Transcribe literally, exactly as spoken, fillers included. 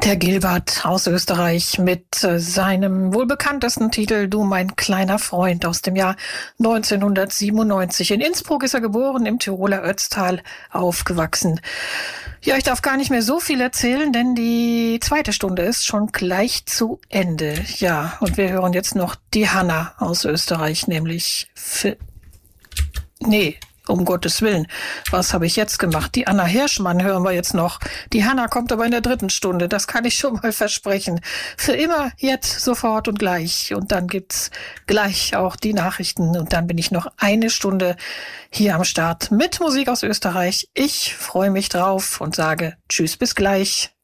Der Gilbert aus Österreich mit äh, seinem wohl bekanntesten Titel Du mein kleiner Freund aus dem Jahr neunzehnhundertsiebenundneunzig. In Innsbruck ist er geboren, im Tiroler Ötztal aufgewachsen. Ja, ich darf gar nicht mehr so viel erzählen, denn die zweite Stunde ist schon gleich zu Ende. Ja, und wir hören jetzt noch die Hanna aus Österreich, nämlich für... Nee... Um Gottes Willen, was habe ich jetzt gemacht? Die Anna Hirschmann hören wir jetzt noch. Die Hanna kommt aber in der dritten Stunde, das kann ich schon mal versprechen. Für immer, jetzt, sofort und gleich. Und dann gibt's gleich auch die Nachrichten. Und dann bin ich noch eine Stunde hier am Start mit Musik aus Österreich. Ich freue mich drauf und sage Tschüss, bis gleich.